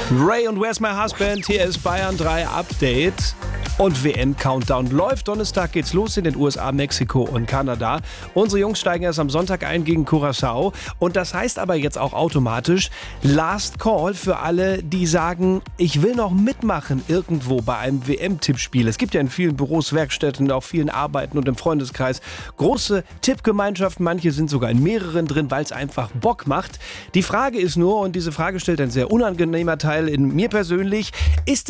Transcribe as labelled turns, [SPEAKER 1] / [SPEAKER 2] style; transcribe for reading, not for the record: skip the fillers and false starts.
[SPEAKER 1] Ray und Where's My Husband? Hier ist Bayern 3 Update. Und WM-Countdown läuft. Donnerstag geht's los in den USA, Mexiko und Kanada. Unsere Jungs steigen erst am Sonntag ein gegen Curaçao. Und das heißt aber jetzt auch automatisch Last Call für alle, die sagen, ich will noch mitmachen irgendwo bei einem WM-Tippspiel. Es gibt ja in vielen Büros, Werkstätten, auf vielen Arbeiten und im Freundeskreis große Tippgemeinschaften. Manche sind sogar in mehreren drin, weil es einfach Bock macht. Die Frage ist nur, und diese Frage stellt ein sehr unangenehmer Teil in mir persönlich, ist